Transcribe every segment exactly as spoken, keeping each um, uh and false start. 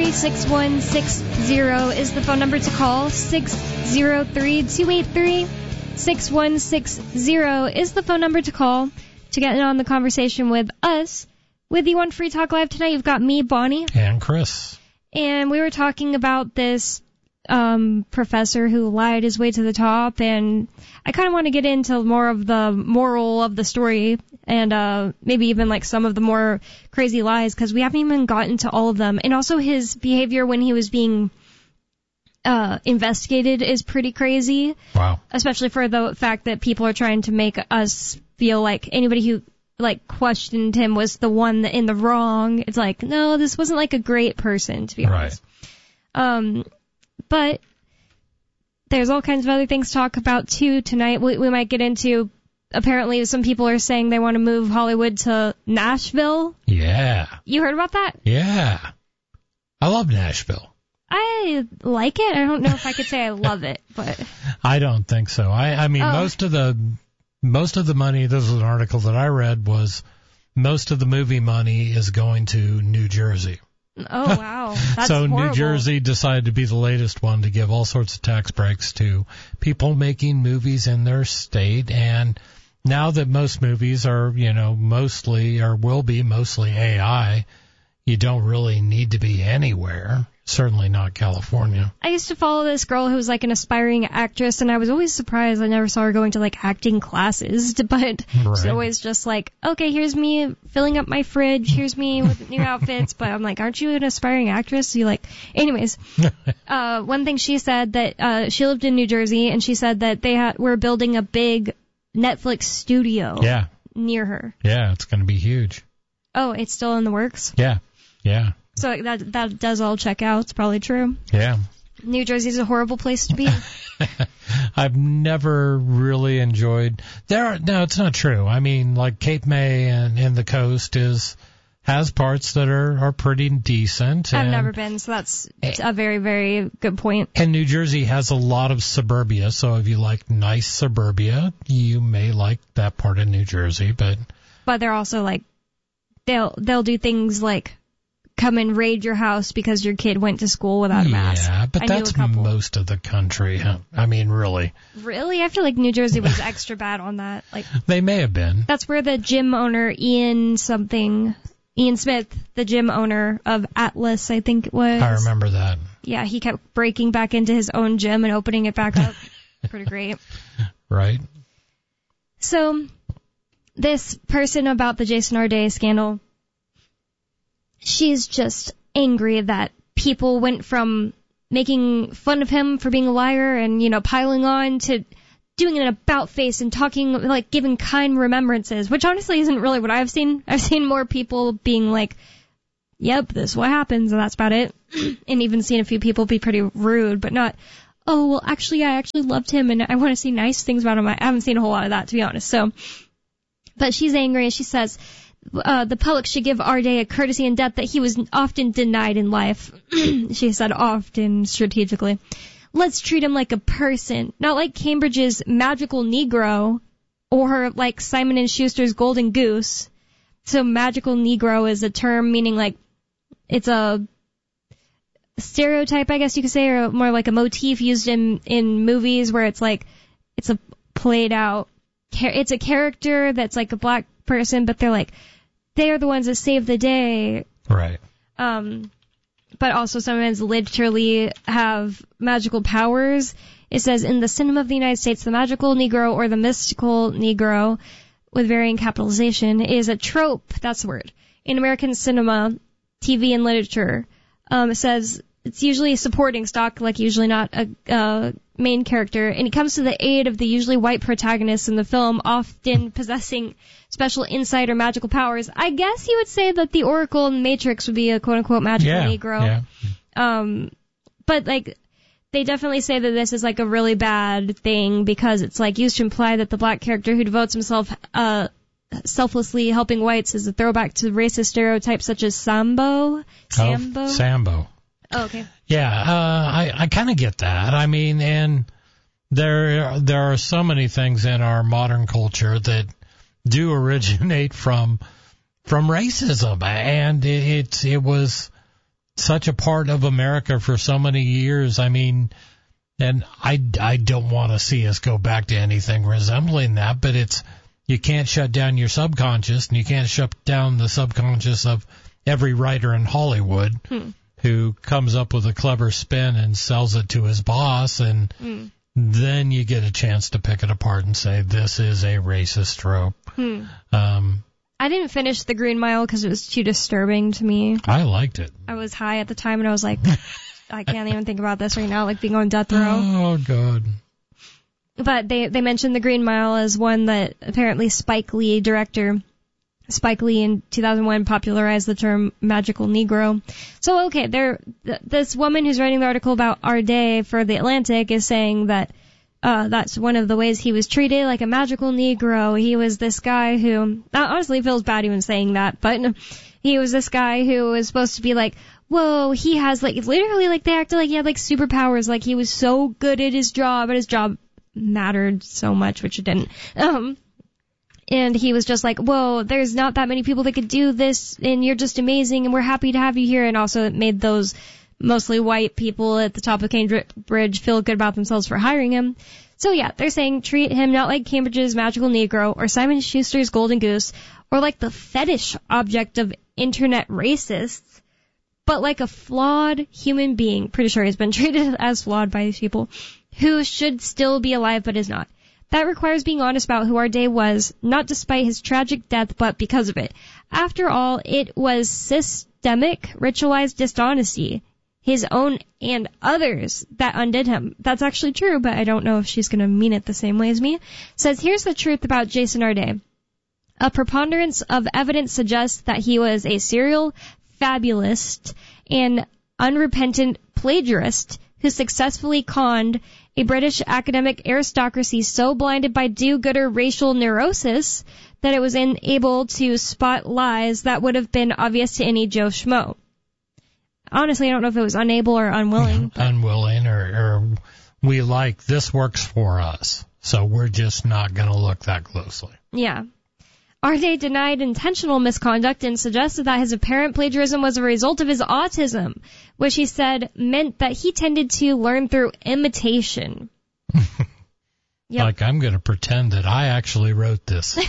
three, six one six zero is the phone number to call. six zero three, two eight three, six one six zero is the phone number to call to get in on the conversation with us. With you on Free Talk Live tonight, you've got me, Bonnie. And Chris. And we were talking about this um, professor who lied his way to the top, and I kind of want to get into more of the moral of the story and uh, maybe even like some of the more crazy lies, because we haven't even gotten to all of them. And also his behavior when he was being uh, investigated is pretty crazy. Wow. Especially for the fact that people are trying to make us feel like anybody who like questioned him was the one in the wrong. It's like, no, this wasn't like a great person, to be honest. Right. Um, but there's all kinds of other things to talk about too tonight. We, we might get into, apparently some people are saying they want to move Hollywood to Nashville. Yeah. You heard about that? Yeah. I love Nashville. I like it. I don't know if I could say I love it, but I don't think so. I, I mean, oh. most of the most of the money, this was an article that I read, was most of the movie money is going to New Jersey. Oh, wow. That's so horrible. New Jersey decided to be the latest one to give all sorts of tax breaks to people making movies in their state. And now that most movies are, you know, mostly or will be mostly A I, you don't really need to be anywhere. Certainly not California. I used to follow this girl who was like an aspiring actress, and I was always surprised I never saw her going to like acting classes, but right. She's always just like, okay, here's me filling up my fridge, here's me with new outfits, but I'm like, aren't you an aspiring actress? So you like, anyways, uh, one thing she said that, uh, she lived in New Jersey, and she said that they had, were building a big Netflix studio yeah. near her. Yeah, it's going to be huge. Oh, it's still in the works? Yeah, yeah. So that that does all check out. It's probably true. Yeah. New Jersey's a horrible place to be. I've never really enjoyed. There are, no, it's not true. I mean, like Cape May and, and the coast is has parts that are, are pretty decent. I've and, never been, so that's a very, very good point. And New Jersey has a lot of suburbia, so if you like nice suburbia, you may like that part of New Jersey. But but they're also like they'll they'll do things like come and raid your house because your kid went to school without a mask. Yeah, but I that's most of the country. I mean, really. Really? I feel like New Jersey was extra bad on that. Like they may have been. That's where the gym owner, Ian something, Ian Smith, the gym owner of Atlas, I think it was. I remember that. Yeah, he kept breaking back into his own gym and opening it back up. Pretty great. Right. So, this person about the Jason Arday scandal, she's just angry that people went from making fun of him for being a liar and, you know, piling on to doing an about face and talking, like, giving kind remembrances, which honestly isn't really what I've seen. I've seen more people being like, yep, this is what happens, and that's about it. And even seen a few people be pretty rude, but not, oh, well, actually, I actually loved him and I want to see nice things about him. I haven't seen a whole lot of that, to be honest. So, but she's angry and she says, Uh, the public should give Arday a courtesy in death that he was often denied in life. She said often, strategically. Let's treat him like a person, not like Cambridge's magical Negro or like Simon and Schuster's golden goose. So magical Negro is a term meaning like it's a stereotype, I guess you could say, or more like a motif used in, in movies where it's like it's a played out, it's a character that's like a black person, but they're like, they are the ones that save the day. Right. Um, but also sometimes literally have magical powers. It says, in the cinema of the United States, the magical Negro or the mystical Negro, with varying capitalization, is a trope, that's the word, in American cinema, T V, and literature. Um, it says it's usually a supporting stock, like usually not a uh, main character, and it comes to the aid of the usually white protagonists in the film, often possessing special insight or magical powers. I guess you would say that the Oracle and Matrix would be a quote-unquote magical yeah, Negro. Yeah. Um, but, like, they definitely say that this is, like, a really bad thing because it's, like, used to imply that the black character who devotes himself uh, selflessly helping whites is a throwback to racist stereotypes such as Sambo. Sambo? Oh, Sambo. Oh, okay. Yeah, uh, I, I kind of get that. I mean, and there there are so many things in our modern culture that do originate from from racism, and it it, it was such a part of America for so many years. I mean, and I, I don't want to see us go back to anything resembling that, but it's, you can't shut down your subconscious, and you can't shut down the subconscious of every writer in Hollywood hmm. who comes up with a clever spin and sells it to his boss, and hmm. then you get a chance to pick it apart and say, this is a racist trope. Hmm. Um, I didn't finish The Green Mile because it was too disturbing to me. I liked it. I was high at the time, and I was like, I can't even think about this right now, like being on death row. Oh, God. But they, they mentioned The Green Mile as one that apparently Spike Lee, director Spike Lee in two thousand one, popularized the term magical Negro. So, okay, there, th- this woman who's writing the article about our day for The Atlantic is saying that uh, that's one of the ways he was treated, like a magical Negro. He was this guy who, honestly, feels bad even saying that, but he was this guy who was supposed to be like, whoa, he has, like, literally, like, they acted like he had, like, superpowers, like he was so good at his job, and his job mattered so much, which it didn't. Um, and he was just like, whoa, there's not that many people that could do this, and you're just amazing, and we're happy to have you here. And also it made those mostly white people at the top of Cambridge feel good about themselves for hiring him. So yeah, they're saying treat him not like Cambridge's magical Negro or Simon Schuster's golden goose or like the fetish object of internet racists, but like a flawed human being. Pretty sure he's been treated as flawed by these people, who should still be alive but is not. That requires being honest about who our day was, not despite his tragic death, but because of it. After all, it was systemic, ritualized dishonesty, his own and others, that undid him. That's actually true, but I don't know if she's going to mean it the same way as me. Says, here's the truth about Jason Arday. A preponderance of evidence suggests that he was a serial fabulist and unrepentant plagiarist who successfully conned a British academic aristocracy so blinded by do-gooder racial neurosis that it was unable to spot lies that would have been obvious to any Joe Schmo. Honestly, I don't know if it was unable or unwilling. But... Unwilling or, or we like, this works for us, so we're just not going to look that closely. Yeah. Arday denied intentional misconduct and suggested that his apparent plagiarism was a result of his autism, which he said meant that he tended to learn through imitation. Yep. Like, I'm going to pretend that I actually wrote this.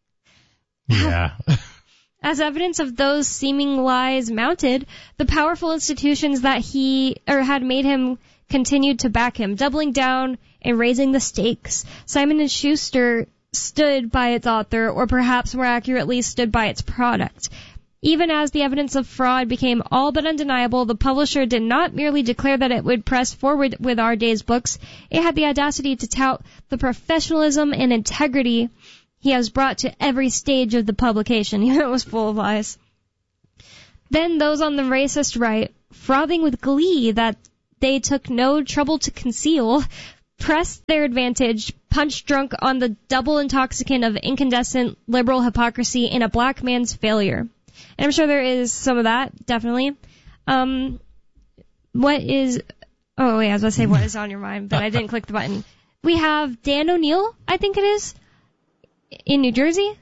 Yeah. As evidence of those seeming lies mounted, the powerful institutions that he or had made him continued to back him, doubling down and raising the stakes. Simon and Schuster stood by its author, or perhaps more accurately stood by its product. Even as the evidence of fraud became all but undeniable, the publisher did not merely declare that it would press forward with our day's books. It had the audacity to tout the professionalism and integrity he has brought to every stage of the publication. It was full of lies. Then those on the racist right, frothing with glee that they took no trouble to conceal, pressed their advantage, punch drunk on the double intoxicant of incandescent liberal hypocrisy in a black man's failure. And I'm sure there is some of that, definitely. Um, what is... Oh, wait, I was going to say what is on your mind, but I didn't click the button. We have Dan O'Neill, I think it is, in New Jersey.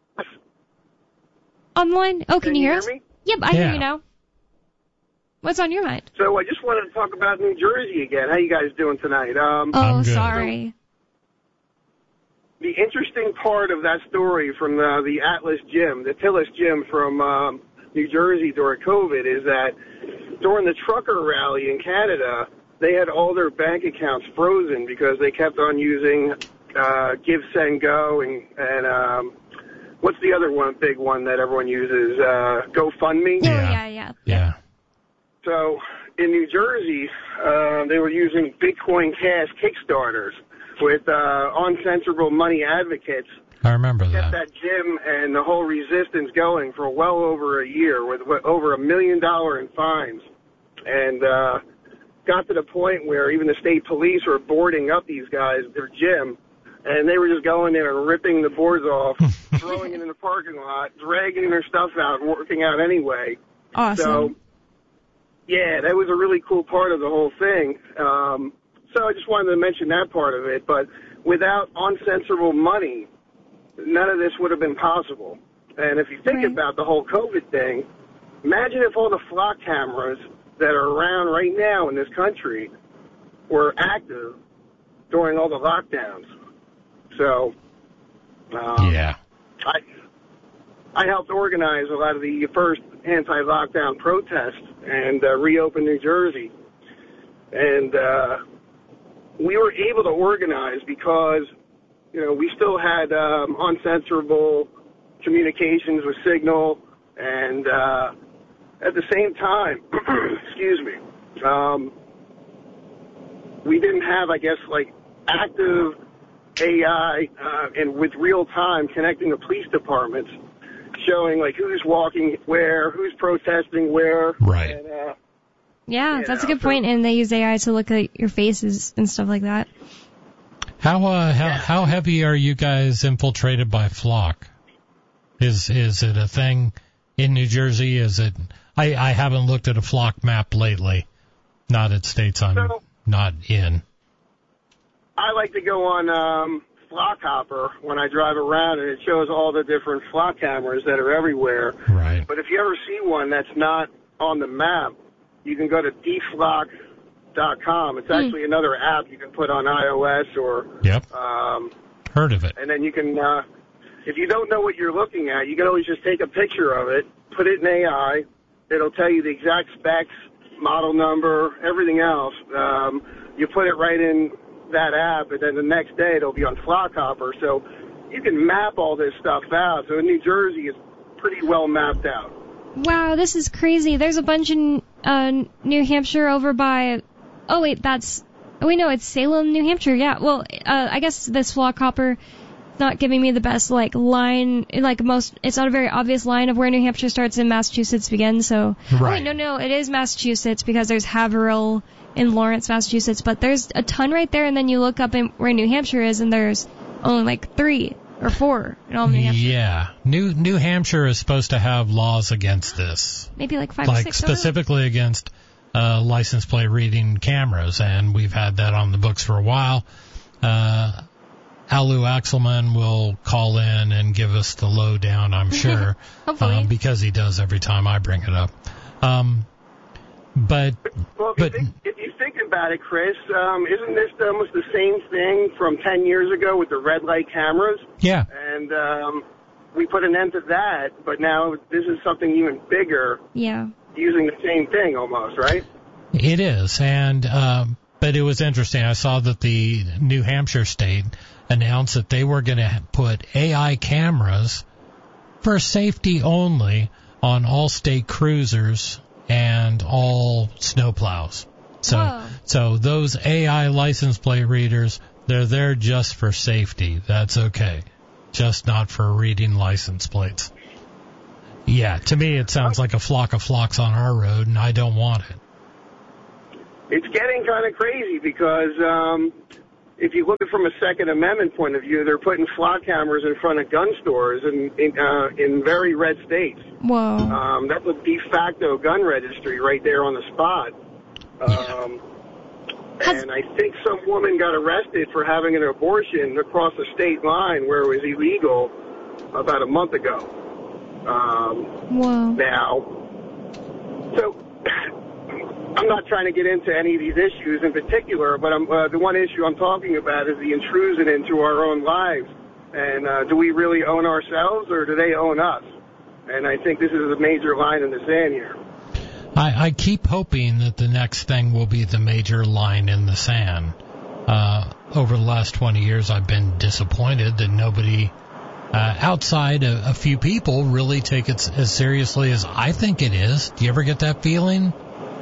Online. Oh, can, can you hear, hear us? Me? Yep, I yeah. hear you now. What's on your mind? So I just wanted to talk about New Jersey again. How you guys doing tonight? Um, oh, sorry. So the interesting part of that story from the, the Atlas Gym, the Tillis Gym from um, New Jersey during COVID, is that during the trucker rally in Canada, they had all their bank accounts frozen because they kept on using uh, Give, Send, Go, and, and um, what's the other one, big one that everyone uses? Uh, GoFundMe? Oh, yeah, yeah. Yeah. So in New Jersey, uh, they were using Bitcoin Cash Kickstarters with uh, uncensorable money advocates. I remember that. Kept that gym and the whole resistance going for well over a year with, with over a million dollar in fines. And uh, got to the point where even the state police were boarding up these guys, their gym, and they were just going there and ripping the boards off, throwing it in the parking lot, dragging their stuff out, and working out anyway. Awesome. So, yeah, that was a really cool part of the whole thing. Um, so I just wanted to mention that part of it. But without uncensorable money, none of this would have been possible. And if you think right. about the whole COVID thing, imagine if all the flock cameras that are around right now in this country were active during all the lockdowns. So, um, yeah. I I helped organize a lot of the first anti-lockdown protests and uh, reopen New Jersey. And uh, we were able to organize because, you know, we still had um, uncensorable communications with Signal, and uh, at the same time, excuse me, um, we didn't have, I guess, like active A I uh, and with real time connecting the police departments, showing like who's walking where, who's protesting where. Right. And, uh, Yeah, that's know, a good so, point, and they use A I to look at your faces and stuff like that. How uh, how Yeah. how heavy are you guys infiltrated by Flock? Is is it a thing in New Jersey? Is it? I I haven't looked at a Flock map lately. Not at states I'm So- not in. I like to go on um, Flock Hopper when I drive around, and it shows all the different Flock cameras that are everywhere. Right. But if you ever see one that's not on the map, you can go to d flock dot com. It's actually another app you can put on iOS or, Yep. um, Heard of it. and then you can, uh, if you don't know what you're looking at, you can always just take a picture of it, put it in A I. It'll tell you the exact specs, model number, everything else. Um, you put it right in that app, and then the next day it'll be on Flock Hopper. So you can map all this stuff out. So in New Jersey, it's pretty well mapped out. Wow, this is crazy. There's a bunch in uh, New Hampshire over by... Oh, wait, that's... Oh, wait, no, it's Salem, New Hampshire. Yeah, well, uh, I guess this Flock Hopper is not giving me the best, like, line... Like, most... It's not a very obvious line of where New Hampshire starts and Massachusetts begins, so... Right. Oh, wait, no, no, it is Massachusetts because there's Haverhill in Lawrence, Massachusetts, but there's a ton right there, and then you look up in where New Hampshire is, and there's only, like, three or four in all of New Hampshire. Yeah. New New Hampshire is supposed to have laws against this. Maybe, like, five or Like six. I don't know. specifically against uh, license plate reading cameras, and we've had that on the books for a while. Uh, Alu Axelman will call in and give us the lowdown, I'm sure, Hopefully. um, because he does every time I bring it up. Um, but Well, if, but you think, if you think about it, Chris, um, isn't this almost the same thing from ten years ago with the red light cameras? yeah, And um, we put an end to that, but now this is something even bigger, Yeah. using the same thing almost, right? it is, and um, but it was interesting. I saw that the New Hampshire state announced that they were going to put A I cameras for safety only on all state cruisers and all snowplows. So, Whoa. so those A I license plate readers, they're there just for safety. That's okay. Just not for reading license plates. Yeah, to me it sounds like a flock of flocks on our road, and I don't want it. It's getting kind of crazy because um, if you look at it from a Second Amendment point of view, they're putting flock cameras in front of gun stores in in, uh, in very red states. Whoa. Um, that's a de facto gun registry right there on the spot. Um, Has- and I think some woman got arrested for having an abortion across the state line where it was illegal about a month ago. Um, Whoa. now, so I'm not trying to get into any of these issues in particular, but I'm, uh, the one issue I'm talking about is the intrusion into our own lives. And uh, do we really own ourselves, or do they own us? And I think this is a major line in the sand here. I, I keep hoping that the next thing will be the major line in the sand. Uh, over the last twenty years, I've been disappointed that nobody uh, outside a, a few people really take it as seriously as I think it is. Do you ever get that feeling?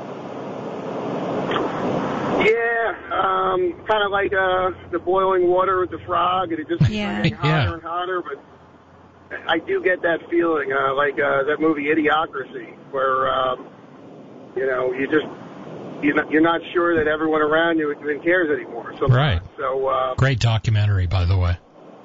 Yeah, um, kind of like uh, the boiling water with the frog, and it just keeps Yeah. getting hotter Yeah. and hotter. But I do get that feeling, uh, like uh, that movie Idiocracy, where um, you know you just you're not, you're not sure that everyone around you even cares anymore. So, Right. So, uh, Great documentary, by the way.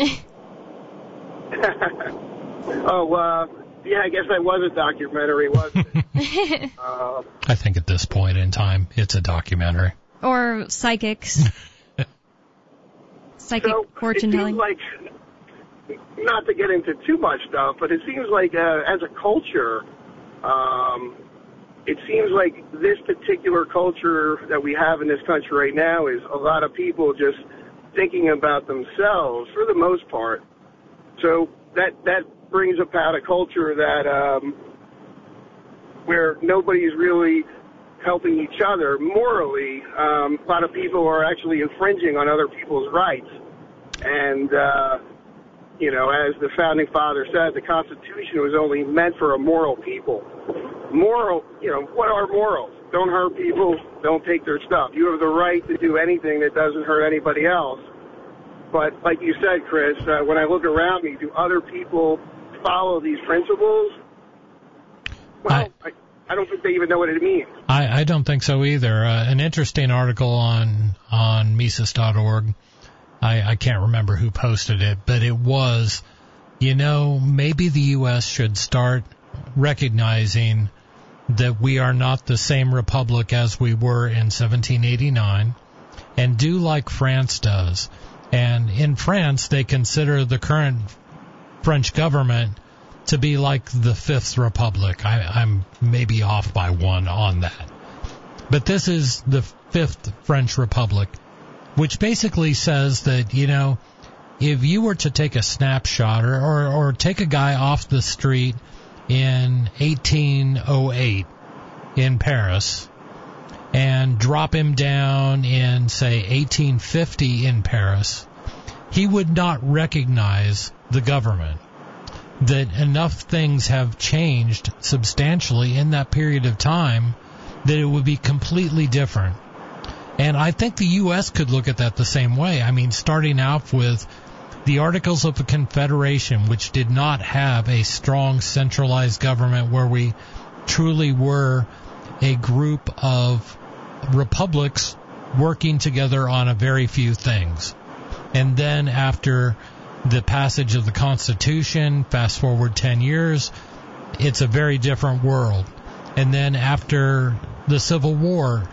oh, uh, yeah, I guess that was a documentary, wasn't it? uh, I think at this point in time, it's a documentary. Or psychics. Psychic so fortune it seems telling. like, not to get into too much stuff, but it seems like uh, as a culture, um, it seems like this particular culture that we have in this country right now is a lot of people just thinking about themselves for the most part. So that that brings about a culture that um, where nobody's really helping each other morally. Um, a lot of people are actually infringing on other people's rights. And, uh, you know, as the Founding Father said, the Constitution was only meant for a moral people. Moral, you know, what are morals? Don't hurt people, don't take their stuff. You have the right to do anything that doesn't hurt anybody else. But like you said, Chris, uh, when I look around me, do other people follow these principles? Well, I, I, I don't think they even know what it means. I, I don't think so either. Uh, an interesting article on on Mises dot org. I, I can't remember who posted it, but it was, you know, maybe the U S should start recognizing that we are not the same republic as we were in seventeen eighty-nine, and do like France does. And in France, they consider the current French government to be like the Fifth Republic. I, I'm maybe off by one on that. But this is the Fifth French Republic, which basically says that, you know, if you were to take a snapshot or, or, or take a guy off the street in eighteen oh eight in Paris and drop him down in, say, eighteen fifty in Paris, he would not recognize the government. That enough things have changed substantially in that period of time that it would be completely different. And I think the U S could look at that the same way. I mean, starting out with the Articles of the Confederation, which did not have a strong centralized government where we truly were a group of republics working together on a very few things. And then after the passage of the Constitution, fast forward ten years, it's a very different world. And then after the Civil War,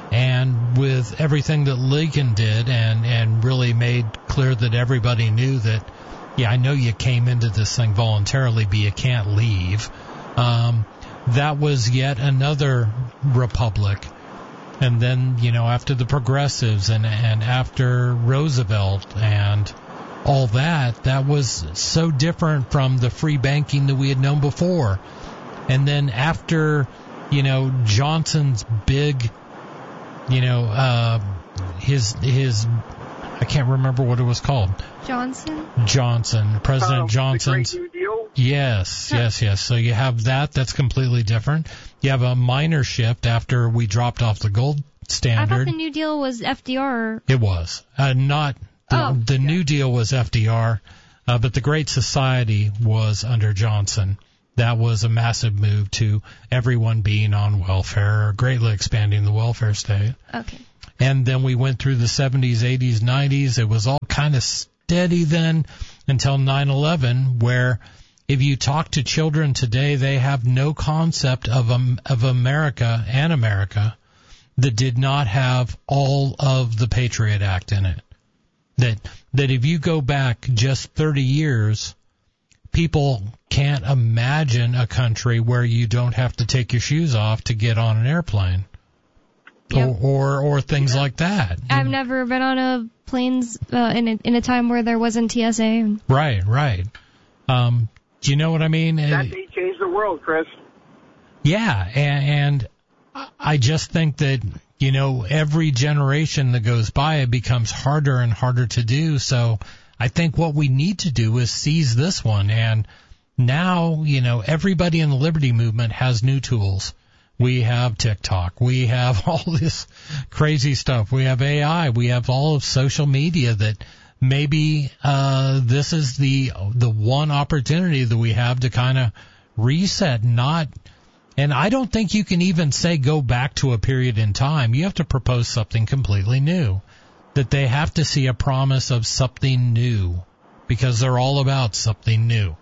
and with everything that Lincoln did and, and really made clear that everybody knew that, yeah, I know you came into this thing voluntarily, but you can't leave. Um, that was yet another republic. And then, you know, after the Progressives and, and after Roosevelt and all that, that was so different from the free banking that we had known before. And then after, you know, Johnson's big, you know, uh, his, his, I can't remember what it was called. Johnson? Johnson. President um, Johnson's. The Great New Deal? Yes, yes, yes. So you have that. That's completely different. You have a minor shift after we dropped off the gold standard. I thought the New Deal was F D R. It was. Uh, not, the, oh, the yeah. New Deal was F D R, uh, but the Great Society was under Johnson. That was a massive move to everyone being on welfare, greatly expanding the welfare state. Okay. And then we went through the seventies, eighties, nineties. It was all kind of steady then until nine eleven, where if you talk to children today, they have no concept of um, of America and America that did not have all of the Patriot Act in it. That that if you go back just thirty years, people can't imagine a country where you don't have to take your shoes off to get on an airplane. Yep. Or, or or things like that. I've never been on a planes uh, in a, in a time where there wasn't T S A. Right, right. Um, do you know what I mean? That day changed the world, Chris. Yeah, and, and I just think that, you know, every generation that goes by, it becomes harder and harder to do. So I think what we need to do is seize this one. And now, you know, everybody in the Liberty Movement has new tools. We have TikTok. We have all this crazy stuff. We have A I. We have all of social media that maybe uh, this is the the one opportunity that we have to kind of reset. Not, and I don't think you can even say go back to a period in time. You have to propose something completely new. That they have to see a promise of something new, because they're all about something new.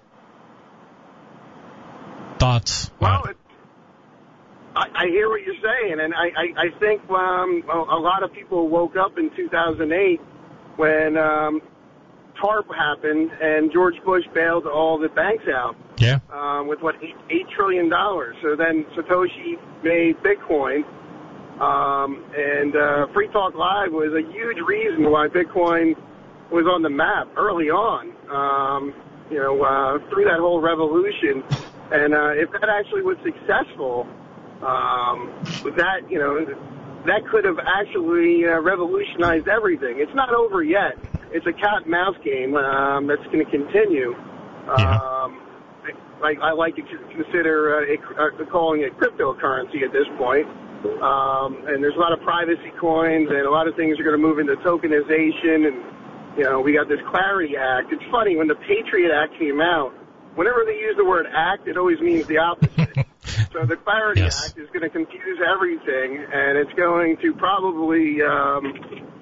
Thoughts? Well, it, I, I hear what you're saying, and I, I, I think um, a, a lot of people woke up in two thousand eight when um, TARP happened and George Bush bailed all the banks out. Yeah. Um, with what eight, eight trillion dollars. So then Satoshi made Bitcoin, um, and uh, Free Talk Live was a huge reason why Bitcoin was on the map early on. Um, you know, uh, through that whole revolution, and uh, if that actually was successful, um, that you know, that could have actually uh, revolutionized everything. It's not over yet. It's a cat and mouse game um, that's going to continue. Yeah. Um, like I like to consider uh, it, uh, calling it cryptocurrency at this point. Um, and there's a lot of privacy coins, and a lot of things are going to move into tokenization. And you know, we got this Clarity Act. It's funny, when the Patriot Act came out, whenever they use the word act, it always means the opposite. So the Clarity Yes. Act is going to confuse everything, and it's going to probably, um,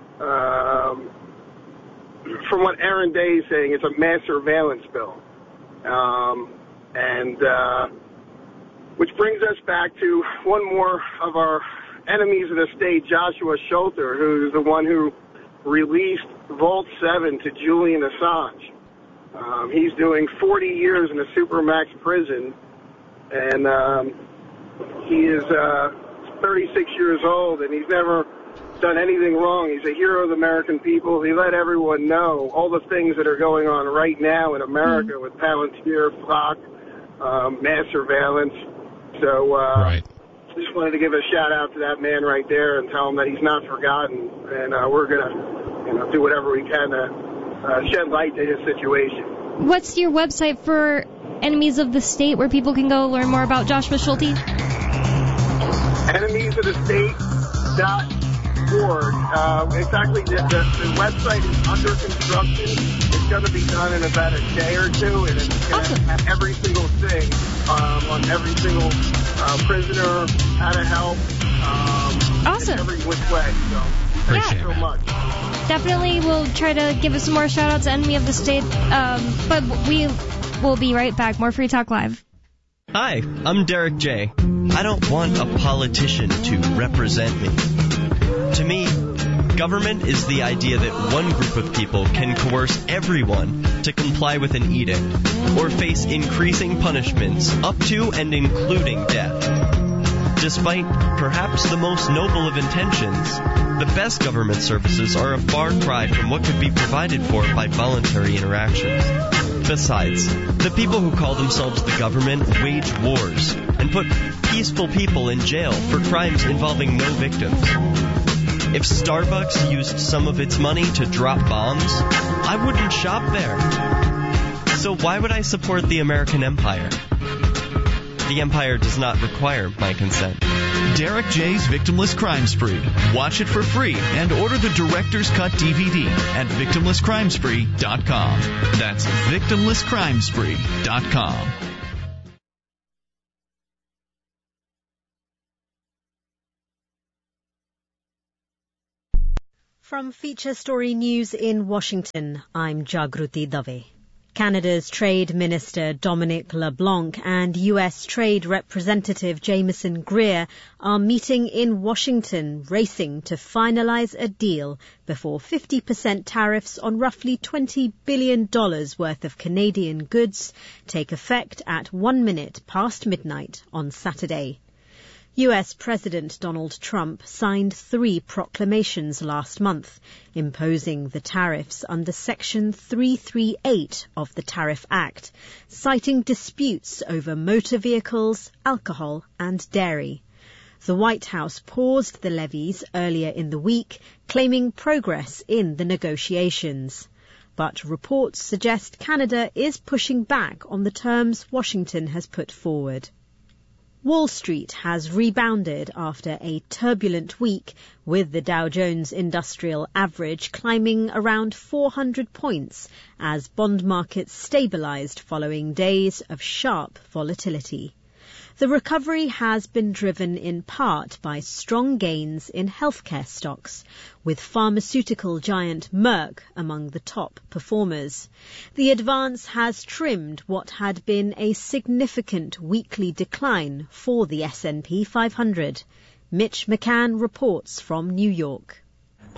um, from what Aaron Day is saying, it's a mass surveillance bill. Um, and uh, which brings us back to one more of our enemies of the state, Joshua Schulter, who's the one who released Vault seven to Julian Assange. Um, he's doing forty years in a supermax prison, and um, he is uh, thirty-six years old, and he's never done anything wrong. He's a hero of the American people. He let everyone know all the things that are going on right now in America mm-hmm. with Palantir, Flock, um, mass surveillance. So uh, right. just wanted to give a shout out to that man right there and tell him that he's not forgotten, and uh, we're going to you know, do whatever we can to uh, shed light to his situation. What's your website for Enemies of the State where people can go learn more about Joshua Schulte? Enemies of the State dot org. Uh, it's actually, the, the, the website is under construction. It's going to be done in about a day or two, and it's going to awesome. have every single thing um, on every single uh, prisoner, how to help, um, awesome. every which way. So, Appreciate thank you so much. Definitely we'll try to give us some more shout outs to Enemy of the State, um, but we will be right back. More Free Talk Live. Hi, I'm Derek J. I don't want a politician to represent me. To me, government is the idea that one group of people can coerce everyone to comply with an edict or face increasing punishments up to and including death. Despite perhaps the most noble of intentions, the best government services are a far cry from what could be provided for by voluntary interactions. Besides, the people who call themselves the government wage wars and put peaceful people in jail for crimes involving no victims. If Starbucks used some of its money to drop bombs, I wouldn't shop there. So why would I support the American empire? The empire does not require my consent. Derek J's Victimless Crime Spree. Watch it for free and order the Director's Cut D V D at victimless crime spree dot com. That's victimless crime spree dot com. From Feature Story News in Washington, I'm Jagruti Dave. Canada's Trade Minister Dominic LeBlanc and U S Trade Representative Jameson Greer are meeting in Washington, racing to finalize a deal before fifty percent tariffs on roughly twenty billion dollars worth of Canadian goods take effect at one minute past midnight on Saturday. U S President Donald Trump signed three proclamations last month, imposing the tariffs under Section three thirty-eight of the Tariff Act, citing disputes over motor vehicles, alcohol, and dairy. The White House paused the levies earlier in the week, claiming progress in the negotiations. But reports suggest Canada is pushing back on the terms Washington has put forward. Wall Street has rebounded after a turbulent week, with the Dow Jones Industrial Average climbing around four hundred points as bond markets stabilized following days of sharp volatility. The recovery has been driven in part by strong gains in healthcare stocks, with pharmaceutical giant Merck among the top performers. The advance has trimmed what had been a significant weekly decline for the S and P five hundred. Mitch McCann reports from New York.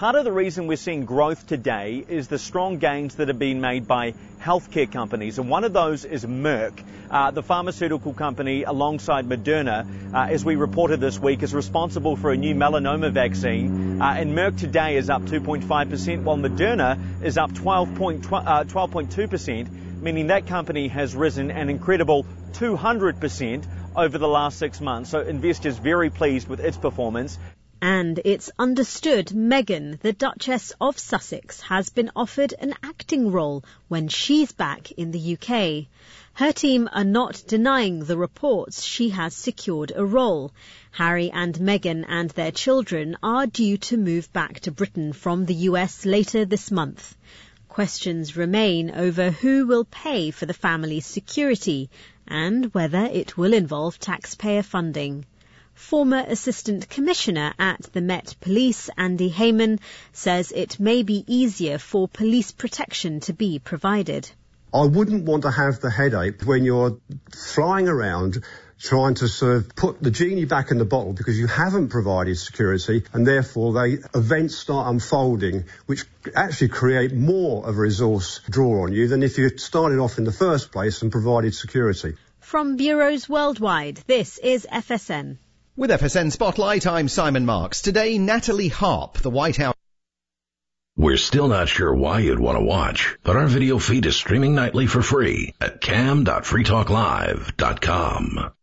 Part of the reason we're seeing growth today is the strong gains that have been made by healthcare companies, and one of those is Merck. Uh, the pharmaceutical company alongside Moderna, uh, as we reported this week, is responsible for a new melanoma vaccine, uh, and Merck today is up two point five percent, while Moderna is up twelve point two percent, meaning that company has risen an incredible two hundred percent over the last six months. So investors very pleased with its performance. And it's understood Meghan, the Duchess of Sussex, has been offered an acting role when she's back in the U K. Her team are not denying the reports she has secured a role. Harry and Meghan and their children are due to move back to Britain from the U S later this month. Questions remain over who will pay for the family's security and whether it will involve taxpayer funding. Former Assistant Commissioner at the Met Police, Andy Heyman, says it may be easier for police protection to be provided. I wouldn't want to have the headache when you're flying around trying to sort of put the genie back in the bottle because you haven't provided security, and therefore they events start unfolding which actually create more of a resource draw on you than if you started off in the first place and provided security. From bureaus worldwide, this is F S N. With F S N Spotlight, I'm Simon Marks. Today, Natalie Harp, the White House. We're still not sure why you'd want to watch, but our video feed is streaming nightly for free at cam dot free talk live dot com.